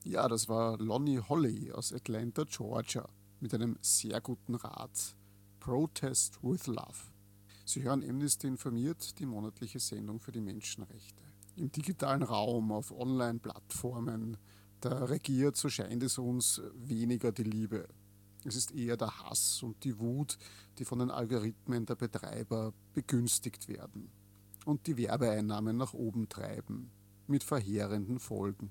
Ja, das war Lonnie Holley aus Atlanta, Georgia, mit einem sehr guten Rat. Protest with Love. Sie hören Amnesty informiert, die monatliche Sendung für die Menschenrechte. Im digitalen Raum, auf Online-Plattformen, da regiert, so scheint es uns, weniger die Liebe. Es ist eher der Hass und die Wut, die von den Algorithmen der Betreiber begünstigt werden und die Werbeeinnahmen nach oben treiben, mit verheerenden Folgen.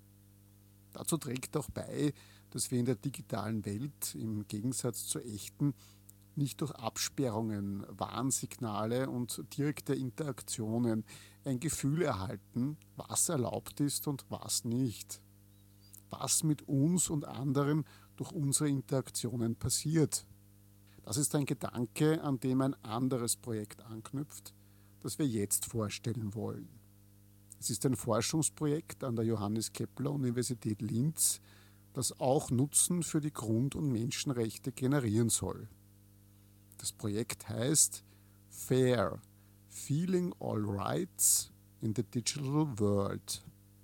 Dazu trägt auch bei, dass wir in der digitalen Welt im Gegensatz zur echten nicht durch Absperrungen, Warnsignale und direkte Interaktionen ein Gefühl erhalten, was erlaubt ist und was nicht, was mit uns und anderen durch unsere Interaktionen passiert. Das ist ein Gedanke, an dem ein anderes Projekt anknüpft, das wir jetzt vorstellen wollen. Es ist ein Forschungsprojekt an der Johannes Kepler Universität Linz, das auch Nutzen für die Grund- und Menschenrechte generieren soll. Das Projekt heißt FAIR, Feeling All Rights in the Digital World.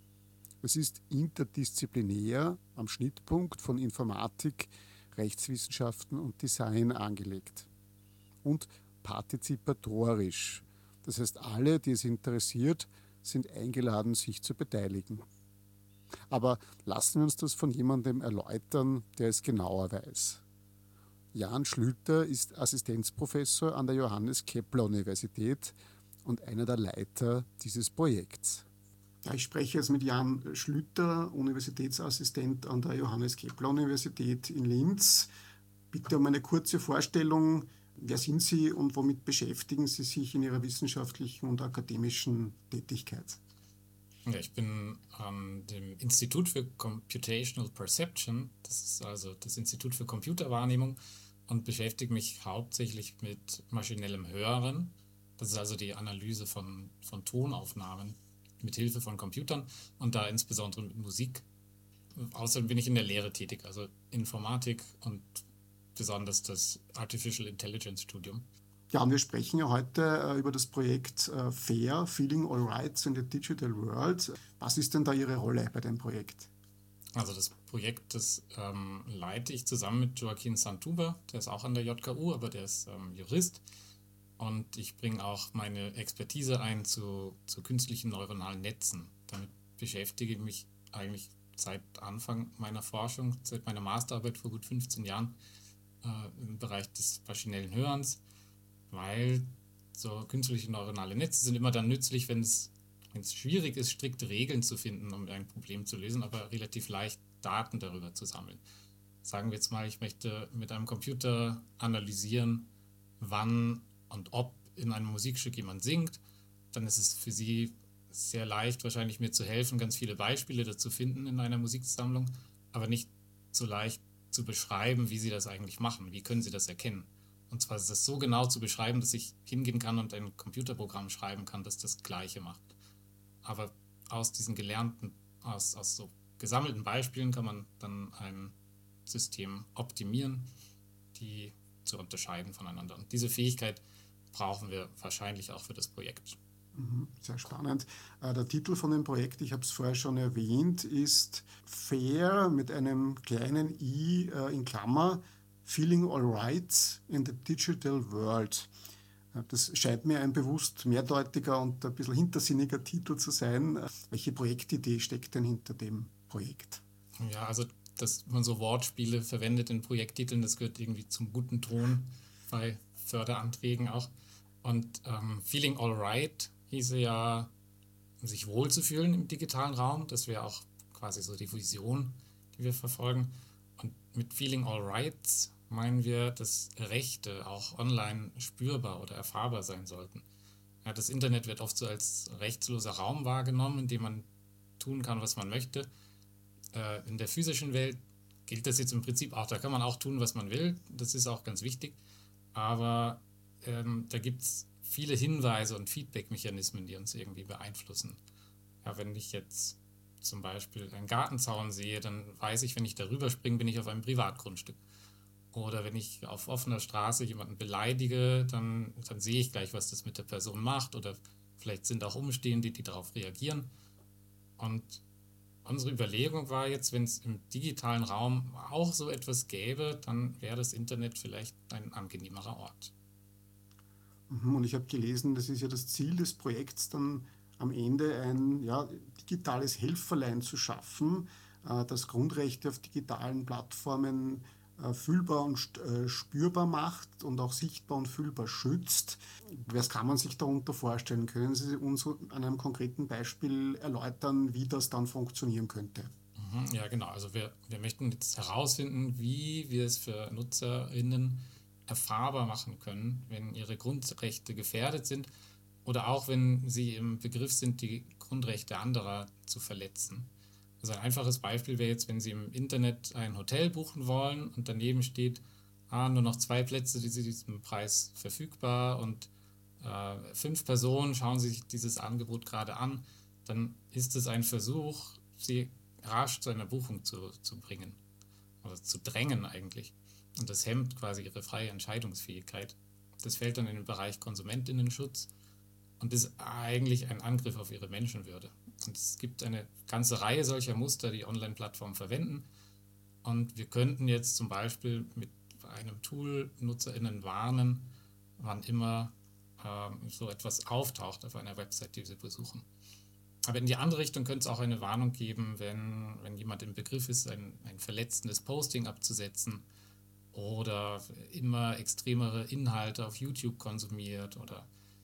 Es ist interdisziplinär am Schnittpunkt von Informatik, Rechtswissenschaften und Design angelegt und partizipatorisch. Das heißt, alle, die es interessiert, sind eingeladen, sich zu beteiligen. Aber lassen wir uns das von jemandem erläutern, der es genauer weiß. Jan Schlüter ist Assistenzprofessor an der Johannes Kepler Universität und einer der Leiter dieses Projekts. Ja, ich spreche jetzt mit Jan Schlüter, Universitätsassistent an der Johannes Kepler Universität in Linz. Bitte um eine kurze Vorstellung. Wer sind Sie und womit beschäftigen Sie sich in Ihrer wissenschaftlichen und akademischen Tätigkeit? Ja, ich bin an dem Institut für Computational Perception, das ist also das Institut für Computerwahrnehmung, und beschäftige mich hauptsächlich mit maschinellem Hören. Das ist also die Analyse von Tonaufnahmen mit Hilfe von Computern und da insbesondere mit Musik. Außerdem bin ich in der Lehre tätig, also Informatik und besonders das Artificial Intelligence Studium. Ja, und wir sprechen ja heute über das Projekt FAIR, Feeling All Rights in the Digital World. Was ist denn da Ihre Rolle bei dem Projekt? Also das Projekt, das leite ich zusammen mit Joaquin Santuber, der ist auch an der JKU, aber der ist Jurist. Und ich bringe auch meine Expertise ein zu künstlichen neuronalen Netzen. Damit beschäftige ich mich eigentlich seit Anfang meiner Forschung, seit meiner Masterarbeit vor gut 15 Jahren im Bereich des maschinellen Hörens, weil so künstliche neuronale Netze sind immer dann nützlich, wenn es schwierig ist, strikte Regeln zu finden, um ein Problem zu lösen, aber relativ leicht Daten darüber zu sammeln. Sagen wir jetzt mal, ich möchte mit einem Computer analysieren, wann und ob in einem Musikstück jemand singt, dann ist es für Sie sehr leicht, wahrscheinlich mir zu helfen, ganz viele Beispiele dazu finden in einer Musiksammlung, aber nicht so leicht zu beschreiben, wie Sie das eigentlich machen. Wie können Sie das erkennen? Und zwar ist das so genau zu beschreiben, dass ich hingehen kann und ein Computerprogramm schreiben kann, das das Gleiche macht. Aber aus diesen gelernten, aus so gesammelten Beispielen kann man dann ein System optimieren, die zu unterscheiden voneinander. Und diese Fähigkeit brauchen wir wahrscheinlich auch für das Projekt. Sehr spannend. Der Titel von dem Projekt, ich habe es vorher schon erwähnt, ist FAIR mit einem kleinen i in Klammer, Feeling All Rights in the Digital World. Das scheint mir ein bewusst mehrdeutiger und ein bisschen hintersinniger Titel zu sein. Welche Projektidee steckt denn hinter dem Projekt? Ja, also dass man so Wortspiele verwendet in Projekttiteln, das gehört irgendwie zum guten Ton bei Förderanträgen auch. Und Feeling Alright hieße ja, sich wohlzufühlen im digitalen Raum. Das wäre auch quasi so die Vision, die wir verfolgen. Und mit Feeling Alright meinen wir, dass Rechte auch online spürbar oder erfahrbar sein sollten. Ja, das Internet wird oft so als rechtsloser Raum wahrgenommen, in dem man tun kann, was man möchte. In der physischen Welt gilt das jetzt im Prinzip auch. Da kann man auch tun, was man will. Das ist auch ganz wichtig. Aber da gibt es viele Hinweise und Feedback-Mechanismen, die uns irgendwie beeinflussen. Ja, wenn ich jetzt zum Beispiel einen Gartenzaun sehe, dann weiß ich, wenn ich darüber springe, bin ich auf einem Privatgrundstück. Oder wenn ich auf offener Straße jemanden beleidige, dann sehe ich gleich, was das mit der Person macht. Oder vielleicht sind auch Umstehende, die darauf reagieren. Und unsere Überlegung war jetzt, wenn es im digitalen Raum auch so etwas gäbe, dann wäre das Internet vielleicht ein angenehmerer Ort. Und ich habe gelesen, das ist ja das Ziel des Projekts, dann am Ende ein digitales Helferlein zu schaffen, das Grundrechte auf digitalen Plattformen fühlbar und spürbar macht und auch sichtbar und fühlbar schützt. Was kann man sich darunter vorstellen? Können Sie uns an einem konkreten Beispiel erläutern, wie das dann funktionieren könnte? Ja, genau. Also wir möchten jetzt herausfinden, wie wir es für NutzerInnen erfahrbar machen können, wenn ihre Grundrechte gefährdet sind oder auch wenn sie im Begriff sind, die Grundrechte anderer zu verletzen. Also ein einfaches Beispiel wäre jetzt, wenn Sie im Internet ein Hotel buchen wollen und daneben steht, nur noch 2 Plätze zu diesem Preis verfügbar und 5 Personen schauen sich dieses Angebot gerade an, dann ist es ein Versuch, sie rasch zu einer Buchung zu bringen oder zu drängen eigentlich. Und das hemmt quasi ihre freie Entscheidungsfähigkeit. Das fällt dann in den Bereich Konsumentinnenschutz und ist eigentlich ein Angriff auf ihre Menschenwürde. Und es gibt eine ganze Reihe solcher Muster, die Online-Plattformen verwenden. Und wir könnten jetzt zum Beispiel mit einem Tool NutzerInnen warnen, wann immer so etwas auftaucht auf einer Website, die sie besuchen. Aber in die andere Richtung könnte es auch eine Warnung geben, wenn jemand im Begriff ist, ein verletzendes Posting abzusetzen oder immer extremere Inhalte auf YouTube konsumiert oder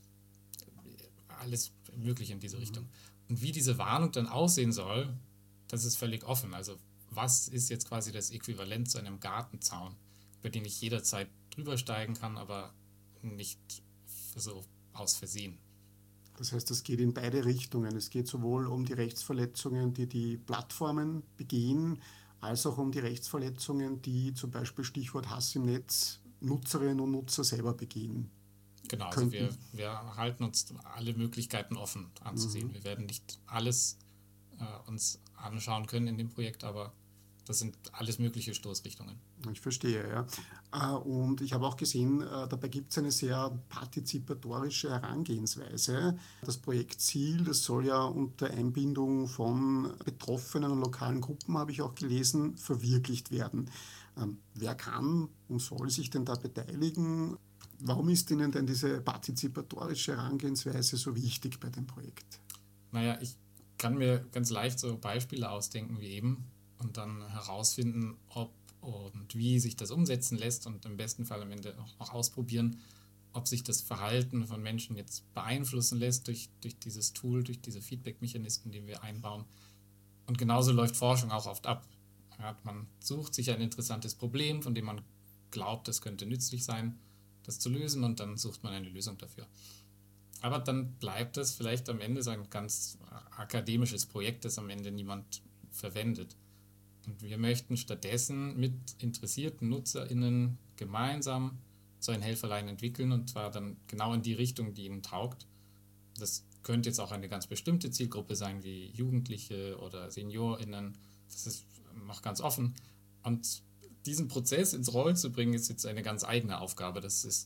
alles Mögliche in diese Richtung. Und wie diese Warnung dann aussehen soll, das ist völlig offen. Also was ist jetzt quasi das Äquivalent zu einem Gartenzaun, über den ich jederzeit drüber steigen kann, aber nicht so aus Versehen. Das heißt, es geht in beide Richtungen. Es geht sowohl um die Rechtsverletzungen, die die Plattformen begehen, als auch um die Rechtsverletzungen, die zum Beispiel Stichwort Hass im Netz Nutzerinnen und Nutzer selber begehen Genau, also wir, könnten. wir halten uns alle Möglichkeiten offen anzusehen. Mhm. Wir werden nicht alles uns anschauen können in dem Projekt, aber das sind alles mögliche Stoßrichtungen. Ich verstehe, ja. Und ich habe auch gesehen, dabei gibt es eine sehr partizipatorische Herangehensweise. Das Projektziel, das soll ja unter Einbindung von betroffenen und lokalen Gruppen, habe ich auch gelesen, verwirklicht werden. Wer kann und soll sich denn da beteiligen? Warum ist Ihnen denn diese partizipatorische Herangehensweise so wichtig bei dem Projekt? Naja, ich kann mir ganz leicht so Beispiele ausdenken wie eben und dann herausfinden, ob und wie sich das umsetzen lässt und im besten Fall am Ende auch noch ausprobieren, ob sich das Verhalten von Menschen jetzt beeinflussen lässt durch dieses Tool, durch diese Feedback-Mechanismen, die wir einbauen. Und genauso läuft Forschung auch oft ab. Ja, man sucht sich ein interessantes Problem, von dem man glaubt, es könnte nützlich sein, das zu lösen und dann sucht man eine Lösung dafür. Aber dann bleibt es vielleicht am Ende so ein ganz akademisches Projekt, das am Ende niemand verwendet. Und wir möchten stattdessen mit interessierten NutzerInnen gemeinsam so ein Helferlein entwickeln und zwar dann genau in die Richtung, die ihnen taugt. Das könnte jetzt auch eine ganz bestimmte Zielgruppe sein, wie Jugendliche oder SeniorInnen. Das ist noch ganz offen. Und diesen Prozess ins Rollen zu bringen, ist jetzt eine ganz eigene Aufgabe.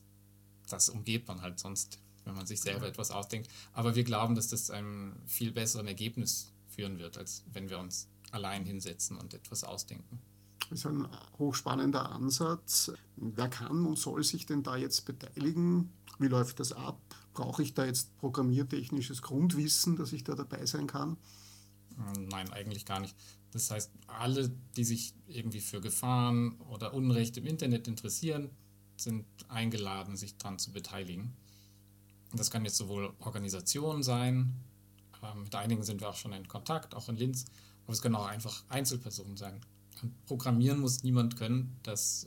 Das umgeht man halt sonst, wenn man sich selber etwas ausdenkt. Aber wir glauben, dass das einem viel besseren Ergebnis führen wird, als wenn wir uns allein hinsetzen und etwas ausdenken. Das ist ein hochspannender Ansatz. Wer kann und soll sich denn da jetzt beteiligen? Wie läuft das ab? Brauche ich da jetzt programmiertechnisches Grundwissen, dass ich da dabei sein kann? Nein, eigentlich gar nicht. Das heißt, alle, die sich irgendwie für Gefahren oder Unrecht im Internet interessieren, sind eingeladen, sich daran zu beteiligen. Das kann jetzt sowohl Organisationen sein, mit einigen sind wir auch schon in Kontakt, auch in Linz, aber es können auch einfach Einzelpersonen sein. Und programmieren muss niemand können, das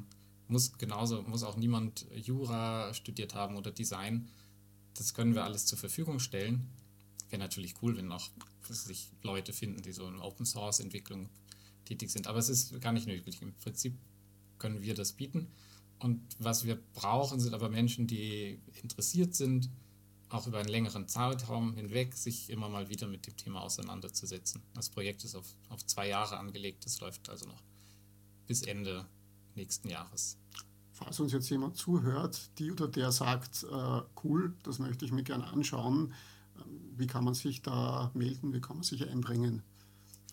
muss auch niemand Jura studiert haben oder Design. Das können wir alles zur Verfügung stellen. Wäre natürlich cool, wenn auch sich Leute finden, die so in Open Source Entwicklung tätig sind. Aber es ist gar nicht nötig. Im Prinzip können wir das bieten. Und was wir brauchen, sind aber Menschen, die interessiert sind, auch über einen längeren Zeitraum hinweg sich immer mal wieder mit dem Thema auseinanderzusetzen. Das Projekt ist auf 2 Jahre angelegt. Das läuft also noch bis Ende nächsten Jahres. Falls uns jetzt jemand zuhört, die oder der sagt, cool, das möchte ich mir gerne anschauen, wie kann man sich da melden, wie kann man sich einbringen?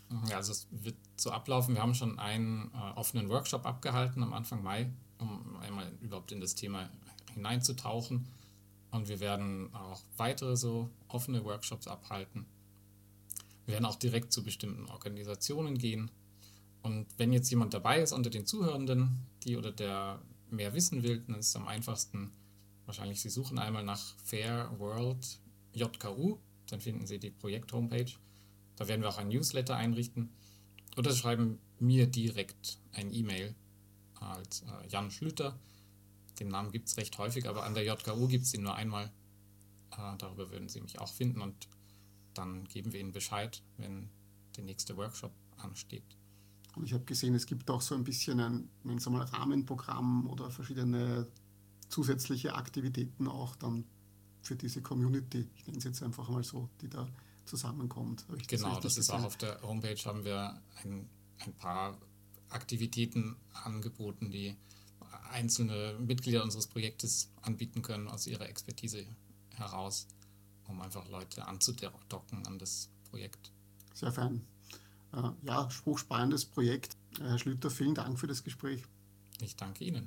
Ja, also es wird so ablaufen. Wir haben schon einen offenen Workshop abgehalten am Anfang Mai, um einmal überhaupt in das Thema hineinzutauchen. Und wir werden auch weitere so offene Workshops abhalten. Wir werden auch direkt zu bestimmten Organisationen gehen. Und wenn jetzt jemand dabei ist unter den Zuhörenden, die oder der mehr wissen will, dann ist es am einfachsten, wahrscheinlich Sie suchen einmal nach Fair World JKU, dann finden Sie die Projekt-Homepage. Da werden wir auch ein Newsletter einrichten. Oder schreiben mir direkt ein E-Mail als Jan Schlüter. Den Namen gibt es recht häufig, aber an der JKU gibt es ihn nur einmal. Darüber würden Sie mich auch finden und dann geben wir Ihnen Bescheid, wenn der nächste Workshop ansteht. Und ich habe gesehen, es gibt auch so ein bisschen ein, nennen wir mal, Rahmenprogramm oder verschiedene zusätzliche Aktivitäten auch dann für diese Community, ich nenne es jetzt einfach mal so, die da zusammenkommt. Habe ich das Genau, richtig das ist auch gesehen? auf der Homepage, haben wir ein paar Aktivitäten angeboten, die einzelne Mitglieder unseres Projektes anbieten können aus ihrer Expertise heraus, um einfach Leute anzudocken an das Projekt. Sehr fein. Ja, hochspannendes Projekt. Herr Schlüter, vielen Dank für das Gespräch. Ich danke Ihnen.